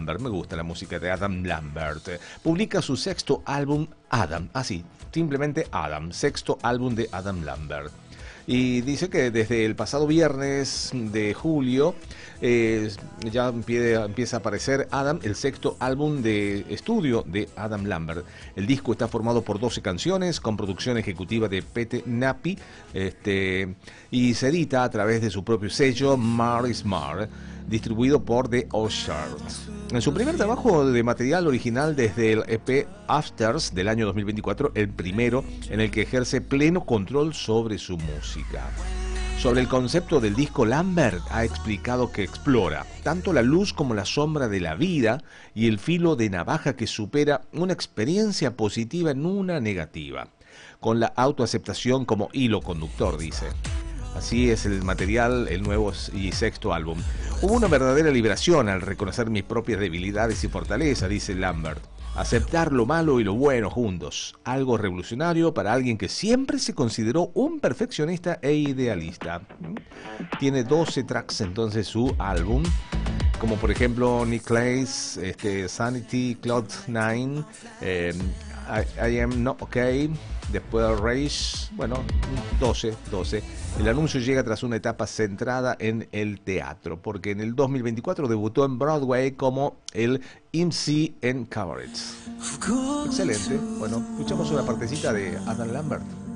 Lambert, me gusta la música de Adam Lambert. Publica su sexto álbum, Adam, así, simplemente Adam, sexto álbum de Adam Lambert. Y dice que desde el pasado viernes de julio ya empieza a aparecer Adam, el sexto álbum de estudio de Adam Lambert. El disco está formado por 12 canciones con producción ejecutiva de Pete Napi, y se edita a través de su propio sello Mar is Mar, distribuido por The Oceans. En su primer trabajo de material original desde el EP Afters del año 2024, el primero en el que ejerce pleno control sobre su música. Sobre el concepto del disco, Lambert ha explicado que explora tanto la luz como la sombra de la vida y el filo de navaja que supera una experiencia positiva en una negativa, con la autoaceptación como hilo conductor, dice. Así es el material, el nuevo y sexto álbum. Hubo una verdadera liberación al reconocer mis propias debilidades y fortalezas, dice Lambert. Aceptar lo malo y lo bueno juntos. Algo revolucionario para alguien que siempre se consideró un perfeccionista e idealista. Tiene 12 tracks entonces su álbum, como por ejemplo Nick Clay's Sanity, Cloud9, I Am Not Okay, después Rage, bueno, 12. El anuncio llega tras una etapa centrada en el teatro, porque en el 2024 debutó en Broadway como el MC en Cabaret. Excelente. Bueno, escuchamos una partecita de Adam Lambert.